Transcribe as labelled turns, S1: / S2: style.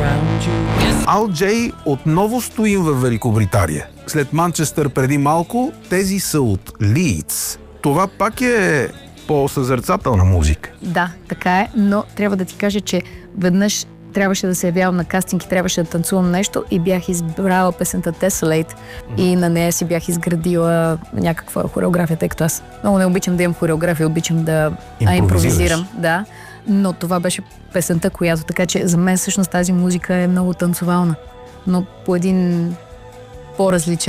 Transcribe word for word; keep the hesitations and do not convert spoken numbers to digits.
S1: Ал Джей отново стоим в Великобритания. След Манчестър преди малко, тези са от Лийдс. Това пак е по-съзерцателна музика.
S2: Да, така е, но трябва да ти кажа, че веднъж трябваше да се явявам на кастинг и трябваше да танцувам нещо и бях избрала песента Tessellate и на нея си бях изградила някаква хореография, тъй като аз много не обичам да имам хореография, обичам да а, импровизирам. Да, но това беше песента, която, така че за мен всъщност тази музика е много танцовална, но по един по-различен